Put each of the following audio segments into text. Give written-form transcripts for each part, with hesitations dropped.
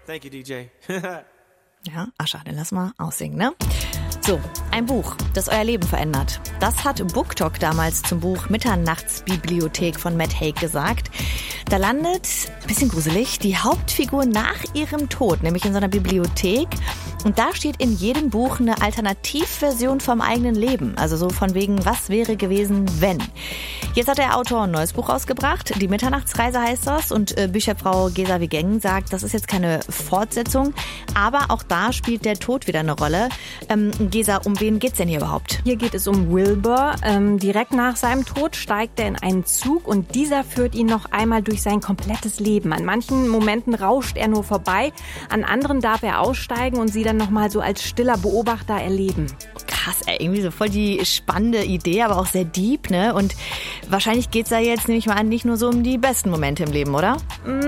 Thank you, DJ. Ja, schade, lass mal aussingen, ne? So, ein Buch, das euer Leben verändert. Das hat BookTok damals zum Buch Mitternachtsbibliothek von Matt Haig gesagt. Da landet, bisschen gruselig, die Hauptfigur nach ihrem Tod, nämlich in so einer Bibliothek. Und da steht in jedem Buch eine Alternativversion vom eigenen Leben. Also so von wegen, was wäre gewesen, wenn. Jetzt hat der Autor ein neues Buch rausgebracht. Die Mitternachtsreise heißt das. Und Bücherfrau Gesa Wigeng sagt, das ist jetzt keine Fortsetzung. Aber auch da spielt der Tod wieder eine Rolle. Gesa, um wen geht's denn hier überhaupt? Hier geht es um Wilbur. Direkt nach seinem Tod steigt er in einen Zug und dieser führt ihn noch einmal durch sein komplettes Leben. An manchen Momenten rauscht er nur vorbei, an anderen darf er aussteigen und sie dann noch mal so als stiller Beobachter erleben. Krass, irgendwie so voll die spannende Idee, aber auch sehr deep, ne? Und wahrscheinlich geht's da jetzt, nehme ich mal an, nicht nur so um die besten Momente im Leben, oder?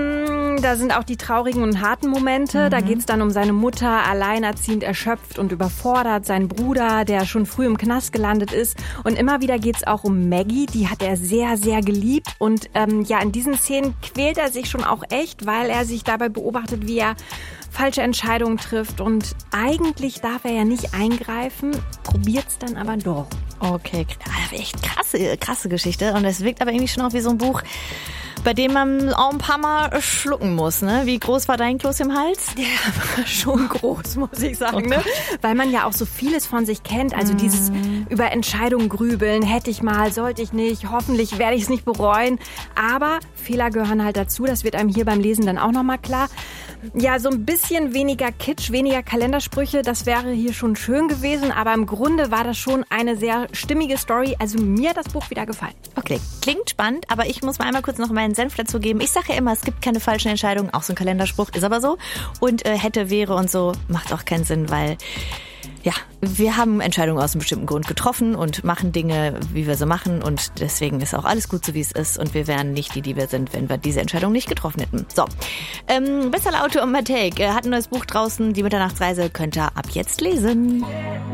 Da sind auch die traurigen und harten Momente. Da geht's dann um seine Mutter, alleinerziehend, erschöpft und überfordert, seinen Bruder, der schon früh im Knast gelandet ist. Und immer wieder geht's auch um Maggie, die hat er sehr, sehr geliebt. Und in diesen Szenen quält er sich schon auch echt, weil er sich dabei beobachtet, wie er falsche Entscheidungen trifft. Und eigentlich darf er ja nicht eingreifen, probiert's dann aber doch. Okay, echt krasse Geschichte. Und es wirkt aber irgendwie schon auch wie so ein Buch, bei dem man auch ein paar Mal schlucken muss, ne? Wie groß war dein Kloß im Hals? Der war schon groß, muss ich sagen, ne? Weil man ja auch so vieles von sich kennt. Also dieses über Entscheidungen grübeln, hätte ich mal, sollte ich nicht, hoffentlich werde ich es nicht bereuen. Aber Fehler gehören halt dazu, das wird einem hier beim Lesen dann auch nochmal klar. Ja, so ein bisschen weniger Kitsch, weniger Kalendersprüche, das wäre hier schon schön gewesen. Aber im Grunde war das schon eine sehr stimmige Story. Also mir hat das Buch wieder gefallen. Okay, klingt spannend, aber ich muss mal einmal kurz noch meinen Senf dazu geben. Ich sage ja immer, es gibt keine falschen Entscheidungen. Auch so ein Kalenderspruch ist aber so. Und hätte, wäre und so macht auch keinen Sinn, weil ja, wir haben Entscheidungen aus einem bestimmten Grund getroffen und machen Dinge, wie wir sie machen. Und deswegen ist auch alles gut, so wie es ist. Und wir wären nicht die wir sind, wenn wir diese Entscheidung nicht getroffen hätten. So, Bestsellerautor Matt Haig hat ein neues Buch draußen. Die Mitternachtsreise könnt ihr ab jetzt lesen.